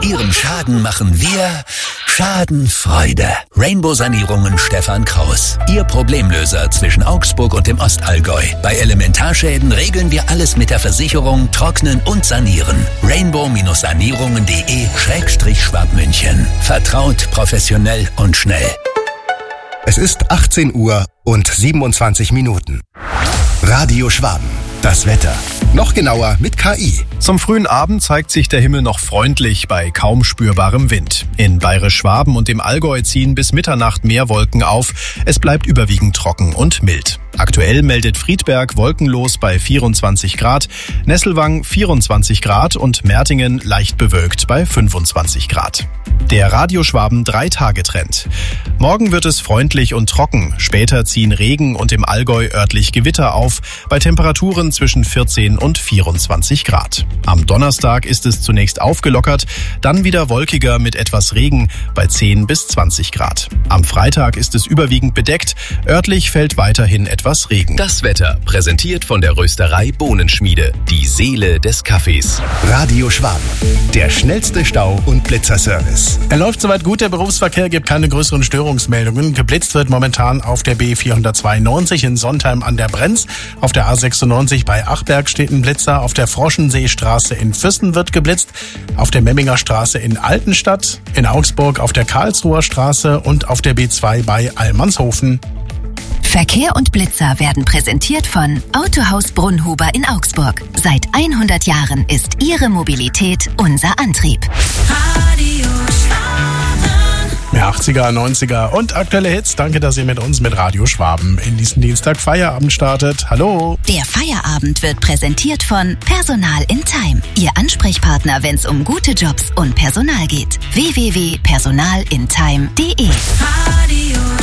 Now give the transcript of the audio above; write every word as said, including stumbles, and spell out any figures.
Ihrem Schaden machen wir Schadenfreude. Rainbow Sanierungen Stefan Kraus. Ihr Problemlöser zwischen Augsburg und dem Ostallgäu. Bei Elementarschäden regeln wir alles mit der Versicherung, trocknen und sanieren. rainbow sanierungen punkt de Schrägstrich Schwabmünchen. Vertraut, professionell und schnell. Es ist achtzehn Uhr und siebenundzwanzig Minuten. Radio Schwaben. Das Wetter. Noch genauer mit K I. Zum frühen Abend zeigt sich der Himmel noch freundlich bei kaum spürbarem Wind. In Bayerisch-Schwaben und dem Allgäu ziehen bis Mitternacht mehr Wolken auf. Es bleibt überwiegend trocken und mild. Aktuell meldet Friedberg wolkenlos bei vierundzwanzig Grad, Nesselwang vierundzwanzig Grad und Mertingen leicht bewölkt bei fünfundzwanzig Grad. Der Radio Schwaben drei-Tage-Trend. Morgen wird es freundlich und trocken. Später ziehen Regen und im Allgäu örtlich Gewitter auf, bei Temperaturen zwischen vierzehn und vierundzwanzig Grad. Am Donnerstag ist es zunächst aufgelockert, dann wieder wolkiger mit etwas Regen bei zehn bis zwanzig Grad. Am Freitag ist es überwiegend bedeckt, örtlich fällt weiterhin etwas Regen. Das Wetter, präsentiert von der Rösterei Bohnenschmiede, die Seele des Kaffees. Radio Schwaben, der schnellste Stau- und Blitzerservice. Er läuft soweit gut, der Berufsverkehr gibt keine größeren Störungsmeldungen. Geblitzt wird momentan auf der B vierhundertzweiundneunzig in Sontheim an der Brenz. Auf der A sechsundneunzig bei Achberg steht ein Blitzer. Auf der Froschenseestraße in Füssen wird geblitzt. Auf der Memminger Straße in Altenstadt. In Augsburg auf der Karlsruher Straße und auf der B zwei bei Allmannshofen. Verkehr und Blitzer werden präsentiert von Autohaus Brunnhuber in Augsburg. Seit hundert Jahren ist Ihre Mobilität unser Antrieb. Radio Schwaben. Mehr achtziger, neunziger und aktuelle Hits. Danke, dass ihr mit uns mit Radio Schwaben in diesen Dienstag Feierabend startet. Hallo. Der Feierabend wird präsentiert von Personal in Time. Ihr Ansprechpartner, wenn es um gute Jobs und Personal geht. w w w punkt personal in time punkt de. Radio